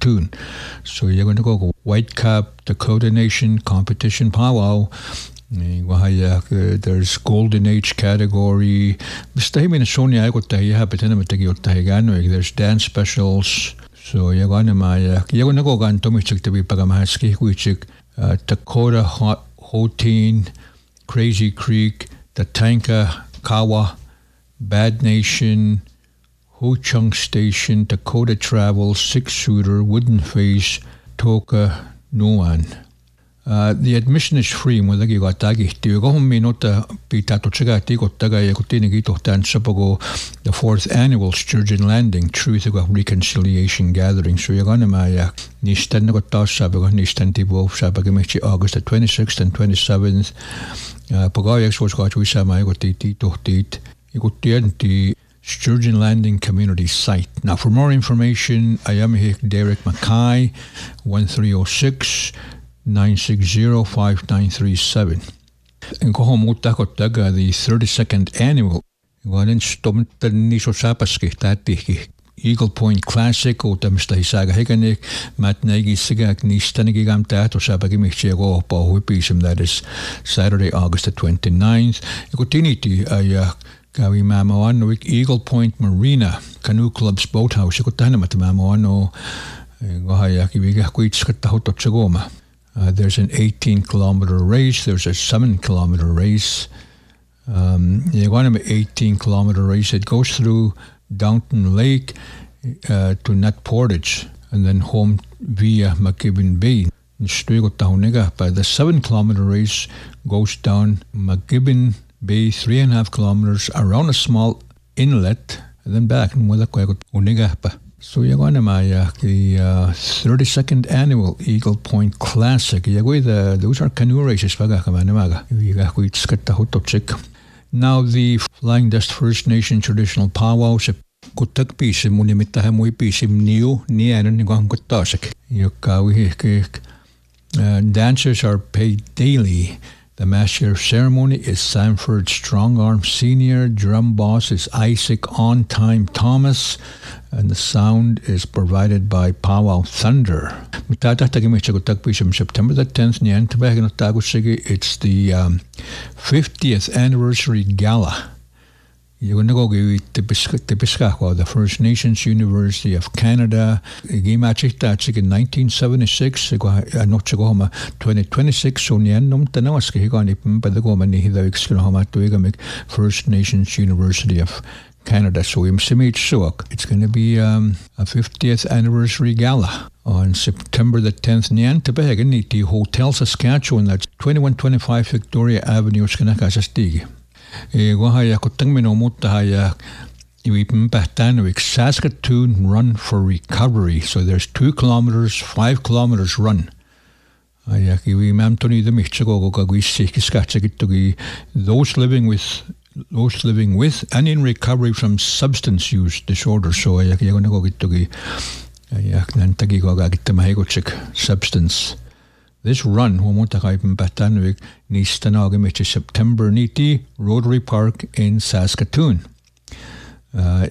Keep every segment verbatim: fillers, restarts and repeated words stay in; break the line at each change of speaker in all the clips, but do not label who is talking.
Saskatoon. So you're going to go Whitecap Dakota Nation Competition Powwow. Uh, there's Golden Age category. There's dance specials. So you're going to my you're going to go on Tomichik to be Pagamaski, which uh, Dakota Hot Hoteen, Crazy Creek, Tatanka, Kawa, Bad Nation, Ho Chung Station, Dakota Travel, Six Shooter, Wooden Face, Toka, Nuan. Uh, the admission is free. Mula gi gatagi. Tiyo ko humi nota pitato chiga ti ko taga ya kutini gito tan sapago the fourth annual Sturgeon Landing Truth of Reconciliation Gathering. So yagana maya nistan na ko tas sabago nistan tibo sabago mechi August the twenty-sixth and twenty-seventh. Pagayak was got we sama ko ti ti to tit. Ikutian ti Sturgeon Landing Community Site. Now for more information, I am here Derek Mackay, one three zero six nine six zero five nine three seven. En koho muuta kottaga the thirty-second annual Wanen stomta niso sapaski tatihki Eagle Point Classic o tamista hisaga heganik matnegi sigak nistanigi gam tato sabagi michego pa huipism. That is Saturday, August the twenty-ninth. Ikotiniti ay gawi mamawan with Eagle Point Marina Canoe Club's Boathouse. Ikotana matamamawano gohaya kibiga kuitskata hototsagoma. Uh, there's an eighteen kilometer race. There's a seven kilometer race. Um, you want an eighteen kilometer race. It goes through Downton Lake uh, to Nut Portage and then home via McGibbon Bay. But the seven kilometer race goes down McGibbon Bay, three and a half kilometers around a small inlet and then back. So you're going to my the uh, thirty-second annual Eagle Point Classic. The, those are canoe races. Now the Flying Dust First Nation traditional powwow. Kutak pisim muni mitahamui pisim niu nianan niguang kutasik. Dancers are paid daily. The master of ceremony is Sanford Strongarm Senior. Drum boss is Isaac On Time Thomas. And the sound is provided by Powwow Thunder. September the tenth, it's the um, fiftieth anniversary gala. The First Nations University of Canada. In nineteen seventy-six, twenty twenty-six, First Nations University of Canada. So it's going to be um, a fiftieth anniversary gala on September the tenth. Nyan Tabahaganiti Hotel Saskatchewan. That's twenty-one twenty-five Victoria Avenue. Skanakasastigi. Wahaya Kutangmino Mutahaya Iwipmpahtanwik Saskatoon Run for Recovery. So there's two kilometers, five kilometers run. Ayakiwi Mamtoni the Michago Gagwisikis. Those living with those living with and in recovery from substance use disorder. So I going to go get to the substance. This run, September niti Rotary Park in Saskatoon. Uh,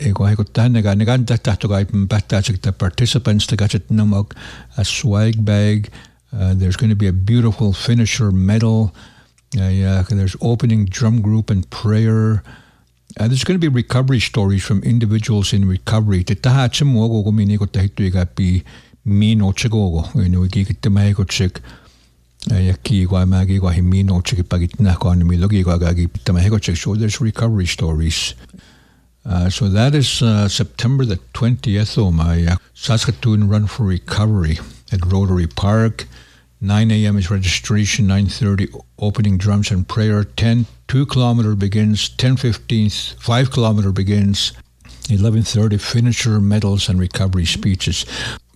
the participants to get a swag bag. Uh, there's going to be a beautiful finisher medal. Uh, yeah, there's opening drum group and prayer. Uh, there's going to be recovery stories from individuals in recovery. Te taha chimogo go mini ko tahitu igapi mino chigogo. You know, gigit temahe ko chik. Yaki go magi go himino chik pagit na ko animi logi go gagi temahe ko chik. So there's recovery stories. Uh, so that is uh, September the twentieth. Oh my uh, Saskatoon Run for Recovery at Rotary Park. nine a.m. is registration, nine thirty opening drums and prayer, ten, two kilometer begins, ten fifteen, five kilometer begins, eleven thirty finisher, medals and recovery speeches.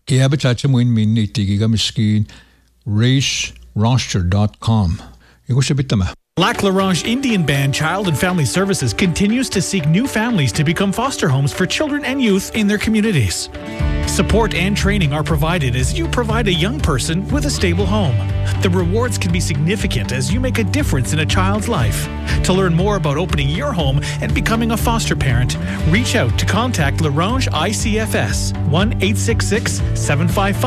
race roster dot com.
Lac La Range Indian Band Child and Family Services continues to seek new families to become foster homes for children and youth in their communities. Support and training are provided as you provide a young person with a stable home. The rewards can be significant as you make a difference in a child's life. To learn more about opening your home and becoming a foster parent, reach out to contact La Range I C F S one eight six six, seven five five